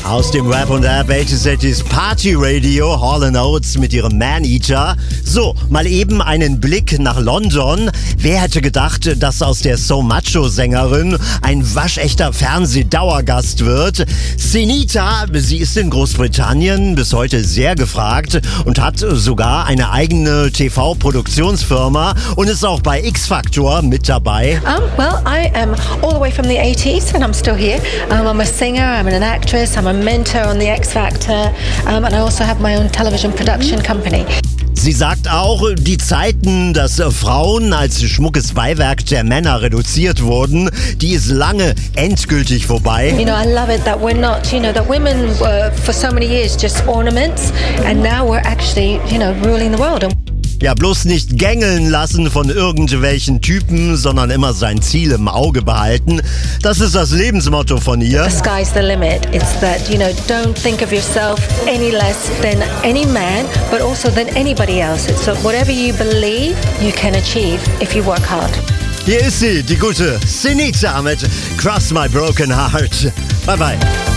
Aus dem Rap und Rap A-to-Z's Party Radio, Hall & Oates mit ihrem Man-Eater. So, mal eben einen Blick nach London. Wer hätte gedacht, dass aus der So Macho-Sängerin ein waschechter Fernsehdauergast wird? Senita, sie ist in Großbritannien bis heute sehr gefragt und hat sogar eine eigene TV-Produktionsfirma und ist auch bei X-Factor mit dabei. Well, I am all the way from the 80s and I'm still here. I'm a singer, I'm an actress, I'm a mentor on the X Factor, and I also have my own television production company. Sie sagt auch, die Zeiten, dass Frauen als schmuckes Beiwerk der Männer reduziert wurden, die ist lange endgültig vorbei. You know, I love it that we're not, that women were for so many years just ornaments and now we're actually, ruling the world. Ja, bloß nicht gängeln lassen von irgendwelchen Typen, sondern immer sein Ziel im Auge behalten. Das ist das Lebensmotto von ihr. The sky's the limit. It's that, don't think of yourself any less than any man, but also than anybody else. It's that whatever you believe, you can achieve if you work hard. Hier ist sie, die gute Senita mit Cross My Broken Heart. Bye bye.